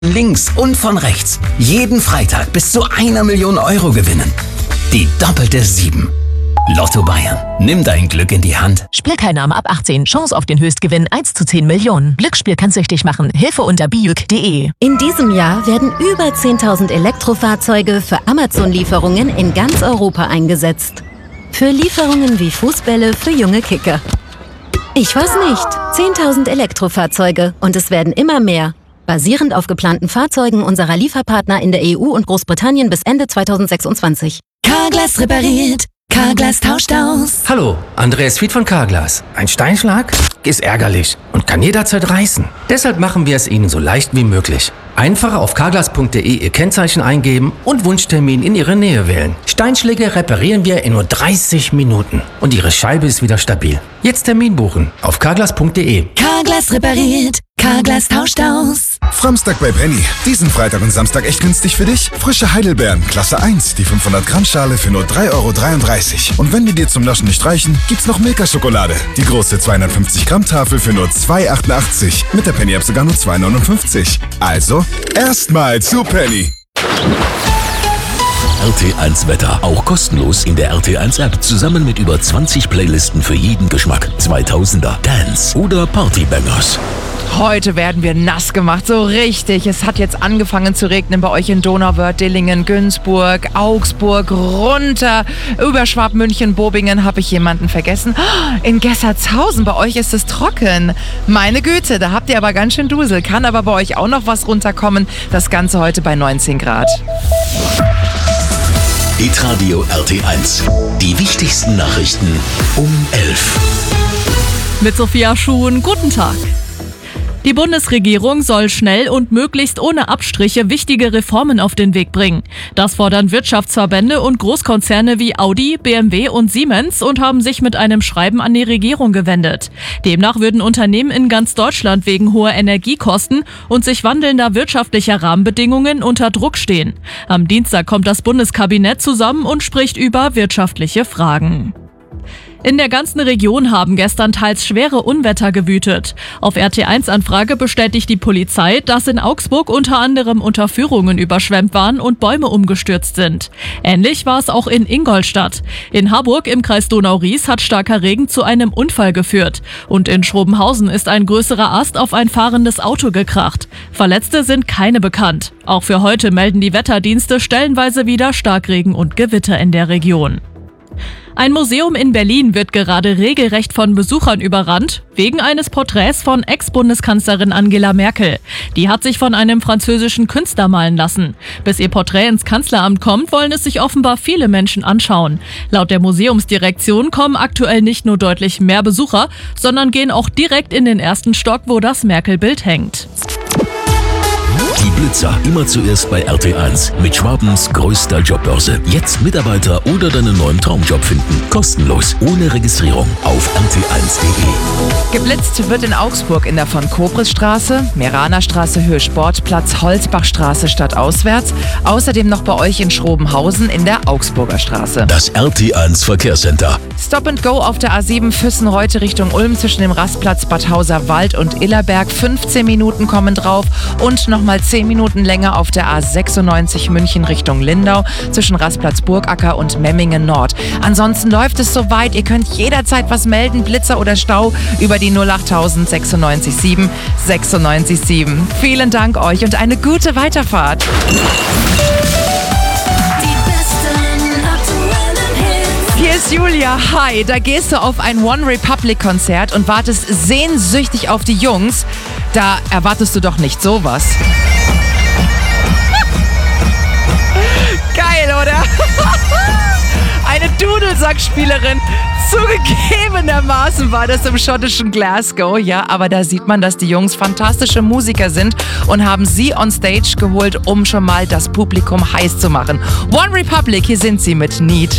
links und von rechts. Jeden Freitag bis zu 1 Million Euro gewinnen. Die doppelte 7. Lotto Bayern. Nimm dein Glück in die Hand. Spielteilnahme ab 18. Chance auf den Höchstgewinn 1 zu 10 Millionen. Glücksspiel kann süchtig machen. Hilfe unter biuk.de. In diesem Jahr werden über 10.000 Elektrofahrzeuge für Amazon-Lieferungen in ganz Europa eingesetzt. Für Lieferungen wie Fußbälle für junge Kicker. Ich weiß nicht. 10.000 Elektrofahrzeuge und es werden immer mehr. Basierend auf geplanten Fahrzeugen unserer Lieferpartner in der EU und Großbritannien bis Ende 2026. Carglass repariert. Carglass tauscht aus. Hallo, Andreas Fied von Carglass. Ein Steinschlag ist ärgerlich und kann jederzeit reißen. Deshalb machen wir es Ihnen so leicht wie möglich. Einfach auf carglass.de Ihr Kennzeichen eingeben und Wunschtermin in Ihre Nähe wählen. Steinschläge reparieren wir in nur 30 Minuten und Ihre Scheibe ist wieder stabil. Jetzt Termin buchen auf carglass.de. Carglass repariert. Carglass tauscht aus. Framstag bei Penny. Diesen Freitag und Samstag echt günstig für dich? Frische Heidelbeeren, Klasse 1, die 500 Gramm Schale für nur 3,33 €. Und wenn die dir zum Naschen nicht reichen, gibt's noch Milka-Schokolade. Die große 250 Gramm Tafel für nur 2,88 €. Mit der Penny-App sogar nur 2,59 €. Also, erstmal zu Penny. RT1 Wetter. Auch kostenlos in der RT1 App. Zusammen mit über 20 Playlisten für jeden Geschmack. 2000er, Dance oder Partybangers. Heute werden wir nass gemacht, so richtig. Es hat jetzt angefangen zu regnen bei euch in Donauwörth, Dillingen, Günzburg, Augsburg, runter über Schwabmünchen, Bobingen. Habe ich jemanden vergessen? In Gessertshausen, bei euch ist es trocken. Meine Güte, da habt ihr aber ganz schön Dusel. Kann aber bei euch auch noch was runterkommen. Das Ganze heute bei 19 Grad. Hitradio RT1. Die wichtigsten Nachrichten um 11. Mit Sophia Schuhn, guten Tag. Die Bundesregierung soll schnell und möglichst ohne Abstriche wichtige Reformen auf den Weg bringen. Das fordern Wirtschaftsverbände und Großkonzerne wie Audi, BMW und Siemens und haben sich mit einem Schreiben an die Regierung gewendet. Demnach würden Unternehmen in ganz Deutschland wegen hoher Energiekosten und sich wandelnder wirtschaftlicher Rahmenbedingungen unter Druck stehen. Am Dienstag kommt das Bundeskabinett zusammen und spricht über wirtschaftliche Fragen. In der ganzen Region haben gestern teils schwere Unwetter gewütet. Auf RT1-Anfrage bestätigt die Polizei, dass in Augsburg unter anderem Unterführungen überschwemmt waren und Bäume umgestürzt sind. Ähnlich war es auch in Ingolstadt. In Harburg im Kreis Donau-Ries hat starker Regen zu einem Unfall geführt. Und in Schrobenhausen ist ein größerer Ast auf ein fahrendes Auto gekracht. Verletzte sind keine bekannt. Auch für heute melden die Wetterdienste stellenweise wieder Starkregen und Gewitter in der Region. Ein Museum in Berlin wird gerade regelrecht von Besuchern überrannt, wegen eines Porträts von Ex-Bundeskanzlerin Angela Merkel. Die hat sich von einem französischen Künstler malen lassen. Bis ihr Porträt ins Kanzleramt kommt, wollen es sich offenbar viele Menschen anschauen. Laut der Museumsdirektion kommen aktuell nicht nur deutlich mehr Besucher, sondern gehen auch direkt in den ersten Stock, wo das Merkel-Bild hängt. Die Blitzer immer zuerst bei RT1 mit Schwabens größter Jobbörse. Jetzt Mitarbeiter oder deinen neuen Traumjob finden. Kostenlos, ohne Registrierung auf rt1.de. Geblitzt wird in Augsburg in der Von-Kobris-Straße, Meraner-Straße, Höhe Sportplatz, Holzbachstraße stadtauswärts. Außerdem noch bei euch in Schrobenhausen in der Augsburger Straße. Das RT1 Verkehrscenter. Stop and Go auf der A7 Füssen heute Richtung Ulm zwischen dem Rastplatz Bad Hauser Wald und Illerberg. 15 Minuten kommen drauf und nochmal 10 Minuten länger auf der A96 München Richtung Lindau zwischen Rastplatz Burgacker und Memmingen Nord. Ansonsten läuft es soweit. Ihr könnt jederzeit was melden, Blitzer oder Stau, über die 08000 96 7 96 7. Vielen Dank euch und eine gute Weiterfahrt. Hier ist Julia. Hi, da gehst du auf ein One Republic Konzert und wartest sehnsüchtig auf die Jungs. Da erwartest du doch nicht sowas. Geil, oder? Eine Dudelsackspielerin. Zugegebenermaßen war das im schottischen Glasgow. Ja, aber da sieht man, dass die Jungs fantastische Musiker sind und haben sie on stage geholt, um schon mal das Publikum heiß zu machen. One Republic, hier sind sie mit Need.